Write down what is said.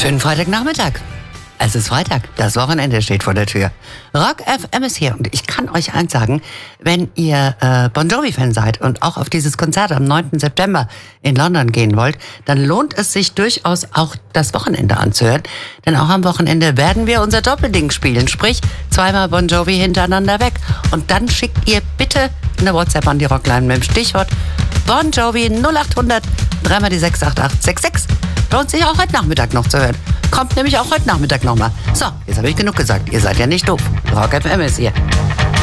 Schönen Freitagnachmittag. Es ist Freitag, das Wochenende steht vor der Tür. Rock FM ist hier und ich kann euch eins sagen, wenn ihr Bon Jovi-Fan seid und auch auf dieses Konzert am 9. September in London gehen wollt, dann lohnt es sich durchaus auch das Wochenende anzuhören. Denn auch am Wochenende werden wir unser Doppelding spielen, sprich zweimal Bon Jovi hintereinander weg. Und dann schickt ihr bitte eine WhatsApp an die Rockline mit dem Stichwort Bon Jovi 0800 3 die 68866. Lohnt sich auch heute Nachmittag noch zu hören. Kommt nämlich auch heute Nachmittag nochmal. So, jetzt habe ich genug gesagt. Ihr seid ja nicht doof. Rock FM ist hier.